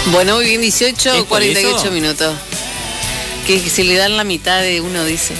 Bueno, muy bien, 18:48 minutos. Que se le dan la mitad de uno, dice.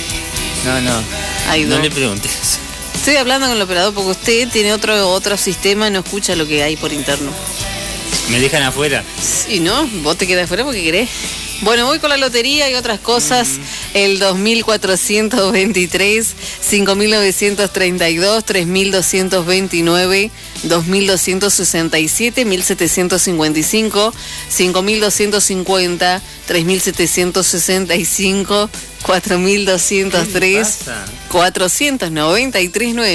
No le preguntes. Estoy hablando con el operador porque usted tiene otro sistema y no escucha lo que hay por interno. ¿Me dejan afuera? Sí, ¿no? Vos te quedás afuera porque querés. Bueno, voy con la lotería y otras cosas. El 2423, 5932, 3229, 2267, 1755, 5250, 3765, 4203, 493,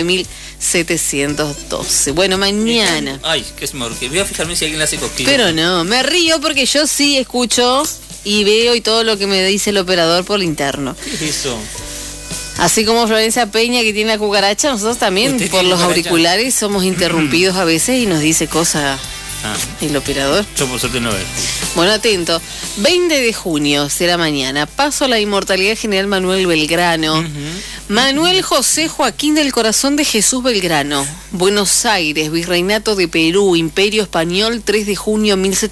9712. Bueno, mañana. Ay, qué smorque. Voy a fijarme si alguien le hace cosquillas. Pero no, me río porque yo sí escucho y veo y todo lo que me dice el operador por interno. ¿Qué es eso? Así como Florencia Peña, que tiene la cucaracha, nosotros también por los auriculares somos interrumpidos a veces y nos dice cosas el operador. Yo por suerte no veo. Bueno, atento. 20 de junio será mañana. Paso a la inmortalidad general Manuel Belgrano. Manuel José Joaquín del Corazón de Jesús Belgrano. Buenos Aires, Virreinato de Perú, Imperio Español, 3 de junio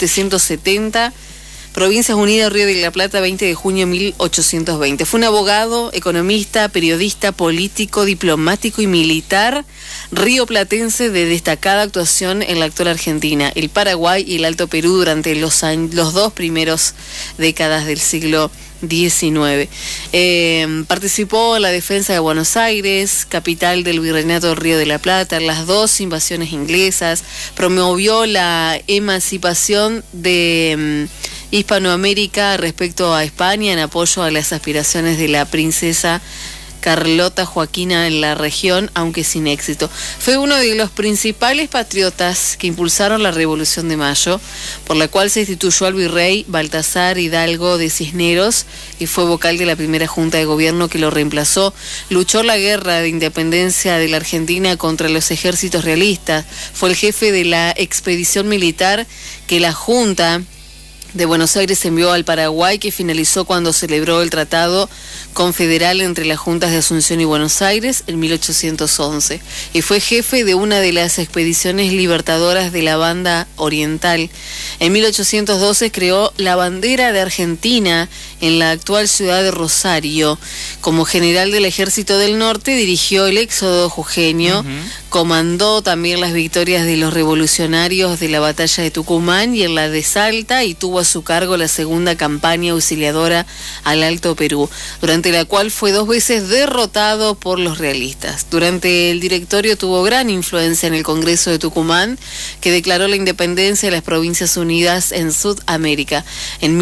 1770. Provincias Unidas, Río de la Plata, 20 de junio 1820. Fue un abogado, economista, periodista, político, diplomático y militar rioplatense de destacada actuación en la actual Argentina, el Paraguay y el Alto Perú durante los dos primeros décadas del siglo XIX. Participó en la defensa de Buenos Aires, capital del Virreinato del Río de la Plata, en las dos invasiones inglesas. Promovió la emancipación de Hispanoamérica respecto a España en apoyo a las aspiraciones de la princesa Carlota Joaquina en la región, aunque sin éxito. Fue uno de los principales patriotas que impulsaron la Revolución de Mayo, por la cual se instituyó al virrey Baltasar Hidalgo de Cisneros y fue vocal de la primera junta de gobierno que lo reemplazó. Luchó la guerra de independencia de la Argentina contra los ejércitos realistas. Fue el jefe de la expedición militar que la Junta de Buenos Aires envió al Paraguay, que finalizó cuando celebró el Tratado Confederal entre las Juntas de Asunción y Buenos Aires en 1811, y fue jefe de una de las expediciones libertadoras de la Banda Oriental. En 1812 creó la bandera de Argentina en la actual ciudad de Rosario. Como general del Ejército del Norte dirigió el éxodo jujeño, comandó también las victorias de los revolucionarios de la batalla de Tucumán y en la de Salta, y tuvo a su cargo la segunda campaña auxiliadora al Alto Perú, durante la cual fue 2 veces derrotado por los realistas. Durante el directorio tuvo gran influencia en el Congreso de Tucumán, que declaró la independencia de las Provincias Unidas en Sudamérica en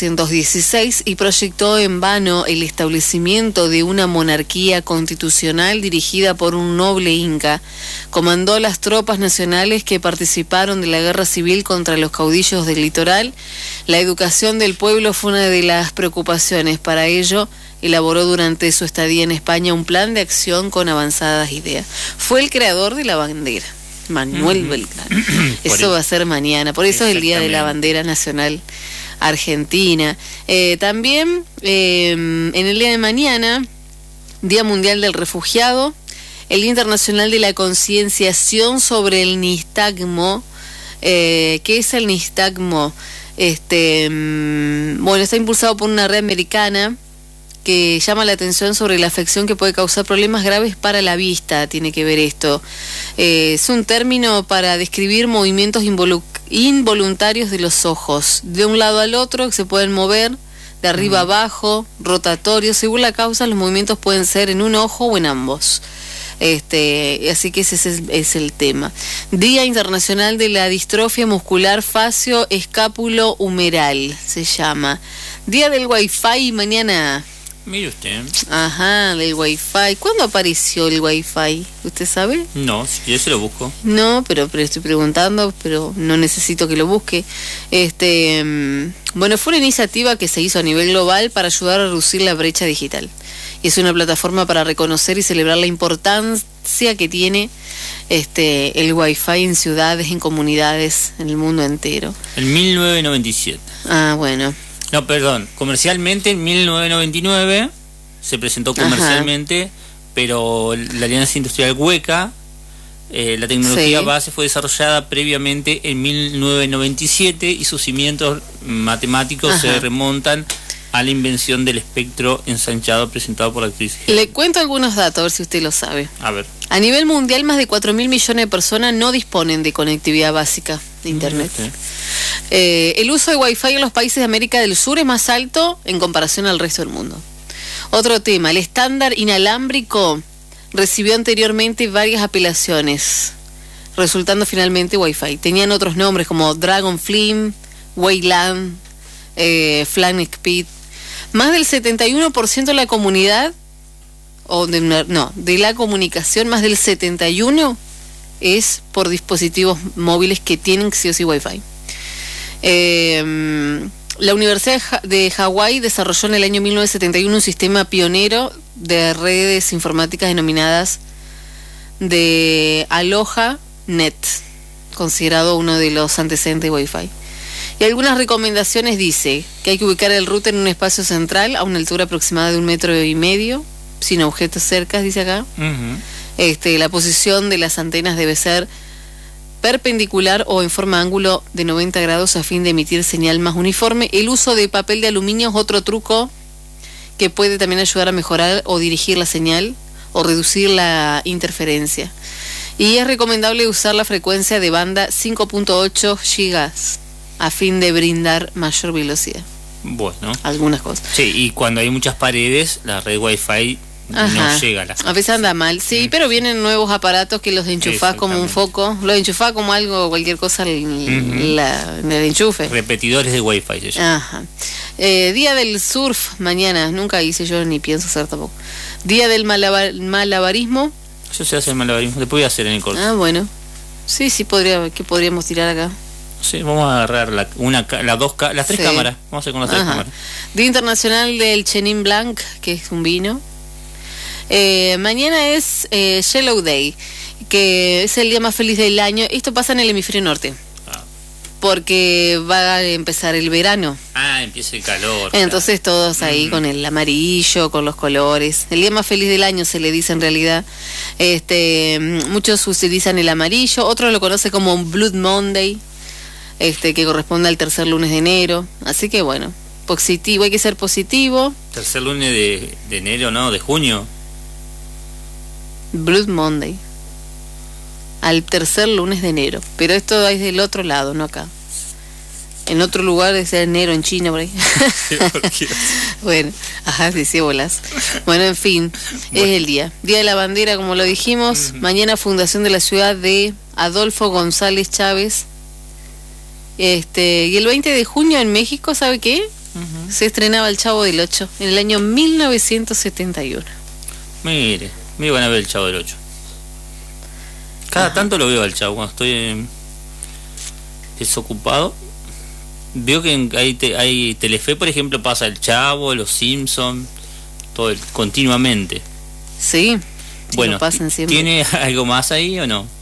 1816 y proyectó en vano el establecimiento de una monarquía constitucional dirigida por un noble inca. Comandó las tropas nacionales que participaron de la guerra civil contra los caudillos del litoral. La educación del pueblo fue una de las preocupaciones. Para ello, elaboró durante su estadía en España un plan de acción con avanzadas ideas. Fue el creador de la bandera, Manuel Belgrano. Eso va a ser mañana, por eso es el Día de la Bandera Nacional Argentina. También en el día de mañana, Día Mundial del Refugiado, el Día Internacional de la Concienciación sobre el Nistagmo. ¿Qué es el nistagmo? Bueno, está impulsado por una red americana que llama la atención sobre la afección que puede causar problemas graves para la vista. Tiene que ver esto. Es un término para describir movimientos involuntarios de los ojos, de un lado al otro, que se pueden mover de arriba a abajo, rotatorios. Según la causa, los movimientos pueden ser en un ojo o en ambos. Así que ese es el tema. Día Internacional de la Distrofia Muscular Facio-Escápulo-Humeral se llama. Día del Wi-Fi mañana. Mire usted. Ajá, del Wi-Fi. ¿Cuándo apareció el Wi-Fi? ¿Usted sabe? No, yo se lo busco. No, pero estoy preguntando, pero no necesito que lo busque. Bueno, fue una iniciativa que se hizo a nivel global para ayudar a reducir la brecha digital. Y es una plataforma para reconocer y celebrar la importancia que tiene el Wi-Fi en ciudades, en comunidades, en el mundo entero. En 1997. Ah, bueno. No, perdón, comercialmente en 1999 se presentó comercialmente, pero la Alianza Industrial Hueca La tecnología Sí. base fue desarrollada previamente en 1997 y sus cimientos matemáticos se Ajá. remontan a la invención del espectro ensanchado presentado por la actriz. Le cuento algunos datos, a ver si usted lo sabe. A ver. A nivel mundial, más de 4.000 millones de personas no disponen de conectividad básica de Internet. Sí. El uso de Wi-Fi en los países de América del Sur es más alto en comparación al resto del mundo. Otro tema, el estándar inalámbrico recibió anteriormente varias apelaciones, resultando finalmente Wi-Fi. Tenían otros nombres como Dragonfly, Wayland, Flan Speed. Más del 71% de la comunidad, de la comunicación, más del 71% es por dispositivos móviles que tienen sí o sí Wi-Fi. La Universidad de Hawái desarrolló en el año 1971 un sistema pionero de redes informáticas denominadas de Aloha Net, considerado uno de los antecedentes de Wi-Fi. Y algunas recomendaciones dice que hay que ubicar el router en un espacio central a una altura aproximada de 1,5 metros, sin objetos cercas, dice acá. La posición de las antenas debe ser perpendicular o en forma de ángulo de 90 grados a fin de emitir señal más uniforme. El uso de papel de aluminio es otro truco que puede también ayudar a mejorar o dirigir la señal o reducir la interferencia. Y es recomendable usar la frecuencia de banda 5.8 gigas a fin de brindar mayor velocidad. Bueno. Algunas cosas. Sí, y cuando hay muchas paredes, la red Wi-Fi no llega a las A veces anda mal, sí, pero vienen nuevos aparatos que los enchufás como un foco, los enchufás como algo, cualquier cosa en el enchufe. Repetidores de Wi-Fi se llama. Ajá. Día del surf, mañana, nunca hice yo ni pienso hacer tampoco. Día del malabarismo. Yo sé hacer malabarismo, después voy a hacer en el corte. Ah, bueno. Sí, ¿qué podríamos tirar acá? Sí, vamos a agarrar las tres Sí. cámaras. Vamos a hacer con las tres Ajá. cámaras. Día Internacional del Chenin Blanc, que es un vino. Mañana es Yellow Day, que es el día más feliz del año. Esto pasa en el hemisferio norte, porque va a empezar el verano. Empieza el calor. Entonces todos ahí con el amarillo, con los colores. El día más feliz del año se le dice en realidad. Muchos utilizan el amarillo, otros lo conocen como Blood Monday, que corresponde al tercer lunes de enero. Así que bueno, positivo, hay que ser positivo. Tercer lunes de enero, ¿no? De junio. Blood Monday. Al tercer lunes de enero. Pero esto es del otro lado, no acá. En otro lugar es enero, en China, por ahí. Bueno, ajá, sí, bolas. Bueno, en fin, es el día. Día de la bandera, como lo dijimos. Mañana fundación de la ciudad de Adolfo González Chávez. Y el 20 de junio en México, ¿sabe qué? Se estrenaba El Chavo del Ocho en el año 1971. Mire, me iban a ver El Chavo del Ocho. Cada tanto lo veo al Chavo cuando estoy desocupado. Veo que hay Telefe, por ejemplo, pasa El Chavo, Los Simpsons, continuamente. Sí, bueno, lo pasan siempre. ¿Tiene algo más ahí o no?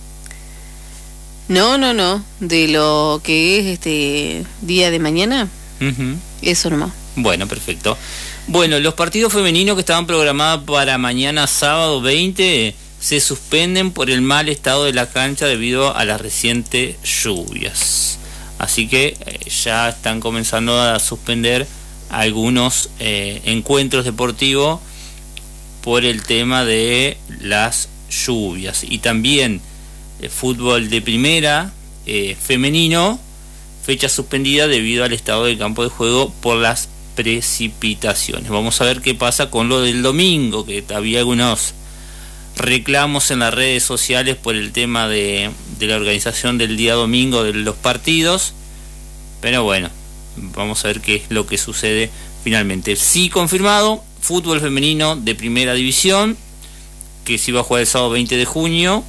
No, de lo que es día de mañana, eso nomás. Bueno, perfecto. Bueno, los partidos femeninos que estaban programados para mañana sábado 20 se suspenden por el mal estado de la cancha debido a las recientes lluvias. Así que ya están comenzando a suspender algunos encuentros deportivos por el tema de las lluvias. Y también fútbol de primera femenino, fecha suspendida debido al estado del campo de juego por las precipitaciones. Vamos a ver qué pasa con lo del domingo, que había algunos reclamos en las redes sociales por el tema de la organización del día domingo de los partidos, pero bueno, vamos a ver qué es lo que sucede finalmente. Sí, confirmado, fútbol femenino de primera división, que se iba a jugar el sábado 20 de junio,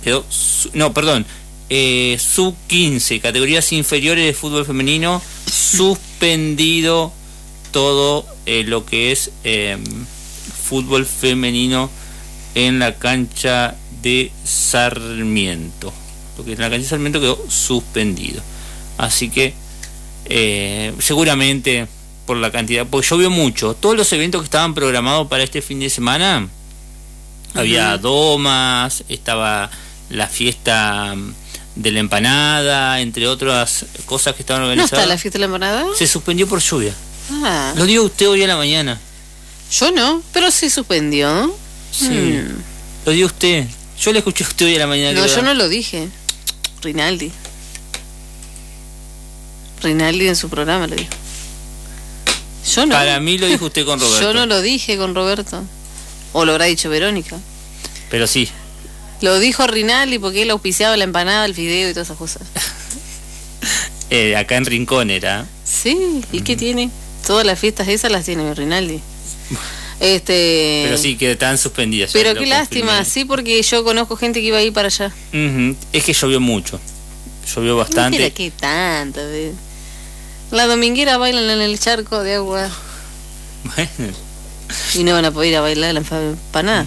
sub-15, categorías inferiores de fútbol femenino, suspendido todo lo que es fútbol femenino en la cancha de Sarmiento. Lo que es la cancha de Sarmiento quedó suspendido. Así que seguramente por la cantidad, porque llovió mucho. Todos los eventos que estaban programados para este fin de semana, había domas, estaba la fiesta de la empanada, entre otras cosas que estaban ¿No organizadas. está la fiesta de la empanada? Se suspendió por lluvia. Ah, Lo dio usted hoy a la mañana. yo no, pero se suspendió. Sí. Lo dio usted. Yo le escuché a usted hoy a la mañana. No, que yo no lo dije. Rinaldi en su programa lo dijo. Yo no. Para mí lo dijo usted con Roberto. Yo no lo dije con Roberto. O lo habrá dicho Verónica. Pero sí. Lo dijo Rinaldi porque él auspiciaba la empanada, el fideo y todas esas cosas. Acá en Rincón era. Sí, ¿y qué tiene? Todas las fiestas esas las tiene Rinaldi. Pero sí, que estaban suspendidas. Pero qué lástima, sí, porque yo conozco gente que iba a ir para allá. Es que llovió mucho. Llovió bastante. Mira qué tanto. La dominguera bailan en el charco de agua. Bueno. Y no van a poder ir a bailar la empanada.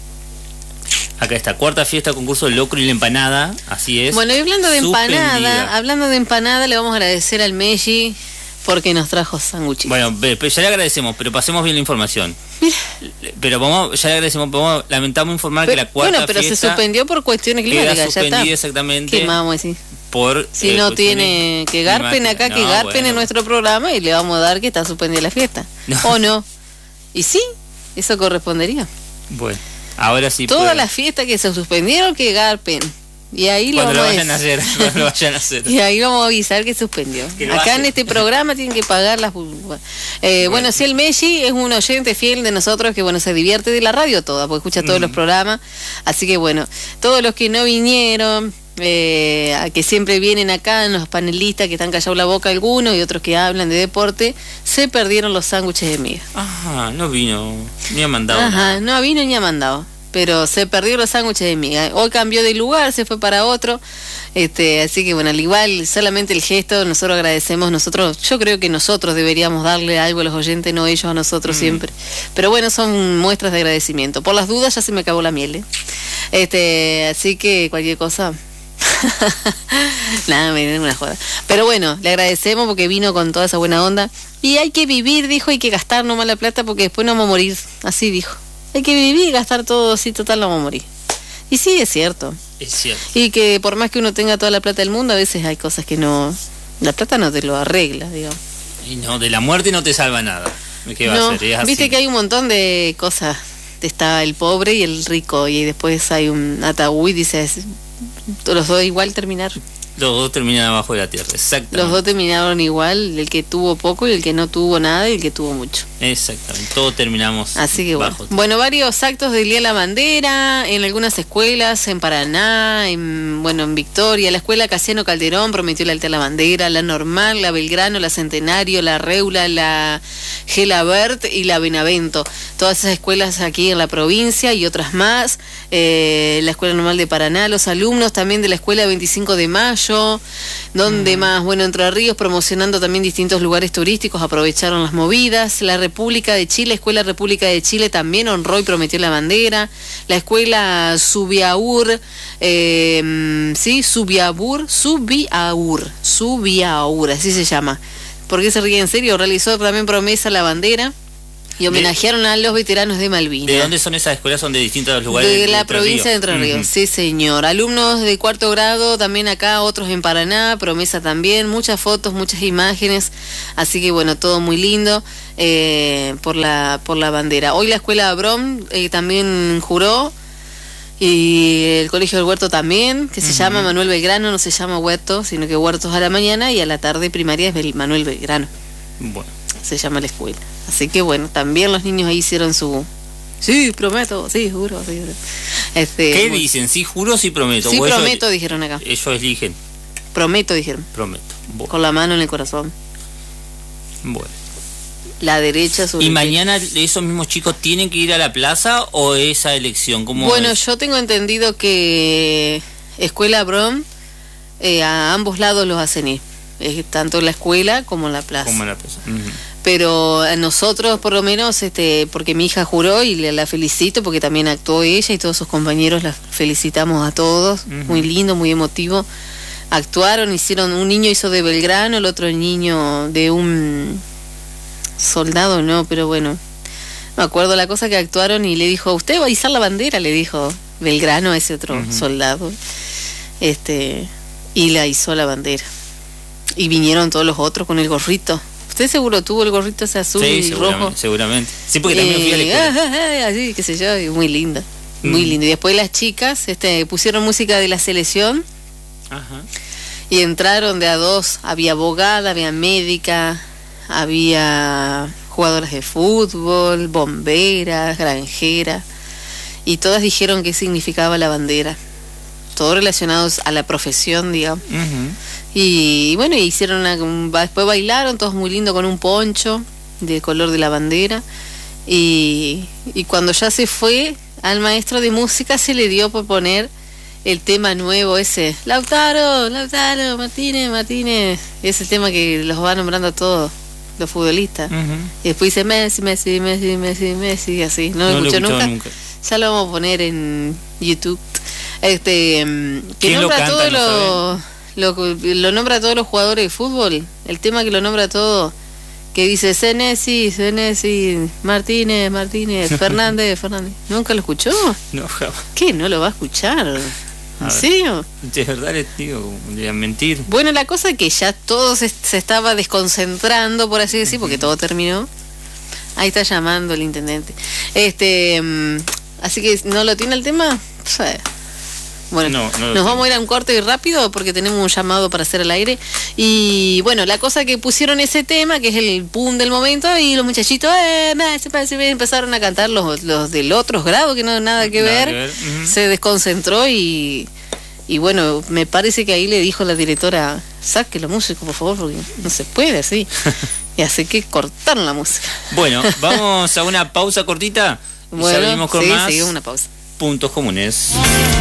Acá está, cuarta fiesta, concurso del locro y la empanada, así es. Bueno, y hablando de empanada, le vamos a agradecer al Meji porque nos trajo sándwiches. Bueno, ya le agradecemos, pero pasemos bien la información. Mira. Pero ya le agradecemos, lamentamos informar que la cuarta pero fiesta se suspendió por cuestiones climáticas, queda ya suspendida está. exactamente. ¿Qué más vamos a decir? Por, si no tiene que garpen acá, que garpen en nuestro programa y le vamos a dar que está suspendida la fiesta. No. ¿O no? Y sí, eso correspondería. Bueno, ahora sí. Todas las fiestas que se suspendieron, que garpen. Y ahí cuando lo vayan a hacer, cuando lo vayan a hacer. Y ahí vamos a avisar que suspendió. Acá en este programa tienen que pagar las... bueno, si el Meji es un oyente fiel de nosotros que se divierte de la radio toda, porque escucha todos los programas. Así que bueno, todos los que no vinieron, que siempre vienen acá, los panelistas que están callados la boca algunos y otros que hablan de deporte, se perdieron los sándwiches de miga. Ajá, no vino, ni ha mandado. Ajá, no vino ni ha mandado. Pero se perdió los sándwiches de miga. Hoy cambió de lugar, se fue para otro. Así que bueno, al igual, solamente el gesto, nosotros agradecemos. Yo creo que nosotros deberíamos darle algo a los oyentes, no ellos a nosotros siempre. Pero bueno, son muestras de agradecimiento. Por las dudas ya se me acabó la miel. Así que cualquier cosa. Nada, me den una joda. Pero bueno, le agradecemos porque vino con toda esa buena onda. Y hay que vivir, dijo, hay que gastar nomás la plata porque después no vamos a morir. Así dijo. Hay que vivir y gastar todo, sí, total, no vamos a morir. Y sí, es cierto. Es cierto. Y que por más que uno tenga toda la plata del mundo, a veces hay cosas que no... La plata no te lo arregla, digamos. Y no, de la muerte no te salva nada. ¿Qué va a hacer? Es viste así. que hay un montón de cosas. Está el pobre y el rico, y después hay un ataúd y dice, los dos igual terminaron. Los dos terminan abajo de la tierra, exactamente. Los dos terminaron igual, el que tuvo poco y el que no tuvo nada y el que tuvo mucho. Exactamente, todos terminamos. Así que bajo. Bueno, varios actos del Día de la Bandera en algunas escuelas, en Paraná, en Victoria. La escuela Casiano Calderón prometió el altar de la bandera, la Normal, la Belgrano, la Centenario, la Reula, la Gelabert y la Benavento. Todas esas escuelas aquí en la provincia y otras más. La Escuela Normal de Paraná, los alumnos también de la Escuela 25 de Mayo. Donde más, Entre Ríos promocionando también distintos lugares turísticos, aprovecharon las movidas. La República de Chile, Escuela República de Chile también honró y prometió la bandera. La Escuela Subiaur, Subiaur, así se llama. ¿Por qué se ríe en serio? Realizó también promesa la bandera. Y homenajearon a los veteranos de Malvinas. ¿De dónde son esas escuelas? ¿Son de distintos lugares? De la provincia de Entre Ríos, sí señor. Alumnos de cuarto grado también acá, otros en Paraná, promesa también, muchas fotos, muchas imágenes. Así que todo muy lindo por la bandera. Hoy la escuela Brom también juró. Y el colegio del Huerto también, que se llama Manuel Belgrano, no se llama Huerto, sino que Huertos a la mañana y a la tarde primaria es Manuel Belgrano. Bueno. Se llama la escuela. Así que también los niños ahí hicieron su... Sí, prometo, sí, juro. Sí, juro. ¿Qué dicen? ¿Sí, juro, sí, prometo? Sí, prometo, dijeron acá. Ellos eligen. Prometo, dijeron. Prometo. Bueno. Con la mano en el corazón. Bueno. La derecha sobre... ¿Y mañana esos mismos chicos tienen que ir a la plaza o esa elección? ¿Cómo es? Yo tengo entendido que Escuela Brom a ambos lados los hacen ir. Tanto la escuela como la plaza. Como la plaza. Pero a nosotros, por lo menos, porque mi hija juró y la felicito porque también actuó ella y todos sus compañeros, la felicitamos a todos. Muy lindo, muy emotivo. Actuaron, un niño hizo de Belgrano, el otro niño de un soldado, no, pero bueno. Me acuerdo la cosa que actuaron y le dijo, ¿usted va a izar la bandera? Le dijo. Belgrano, ese otro soldado, y la izó la bandera. Y vinieron todos los otros con el gorrito. Usted seguro tuvo el gorrito ese azul y rojo. Seguramente. Sí, porque también fui a la escuela. Así, qué sé yo, y muy linda. Muy linda. Y después las chicas pusieron música de la selección. Ajá. Y entraron de a dos. Había abogada, había médica, había jugadoras de fútbol, bomberas, granjeras. Y todas dijeron qué significaba la bandera. Todos relacionados a la profesión, digamos. Y bueno, hicieron después bailaron todos muy lindo con un poncho de color de la bandera. Y cuando ya se fue, al maestro de música se le dio por poner el tema nuevo ese. Lautaro, Martínez. Es el tema que los va nombrando a todos los futbolistas. Y después dice Messi, así. No lo escuchó nunca. Ya lo vamos a poner en YouTube. Que nombra todo lo nombra a todos los jugadores de fútbol. El tema que lo nombra a todos, que dice Senesi, Martínez, Fernández. ¿Nunca lo escuchó? No, jamás. ¿Qué? ¿No lo va a escuchar? ¿En serio? De verdad les digo, le voy a mentir. Bueno, la cosa es que ya todo se estaba desconcentrando, por así decir, porque todo terminó. Ahí está llamando el intendente. Así que, ¿no lo tiene el tema? Bueno, nos vamos a ir a un corte rápido porque tenemos un llamado para hacer al aire. Y bueno, la cosa que pusieron ese tema, que es el boom del momento, y los muchachitos empezaron a cantar los del otro grado, que no nada que ver. Se desconcentró y bueno, me parece que ahí le dijo la directora, saque la música, por favor, porque no se puede así. Y así que cortaron la música. Bueno, vamos a una pausa cortita y bueno, seguimos con más seguimos una pausa. Puntos Comunes.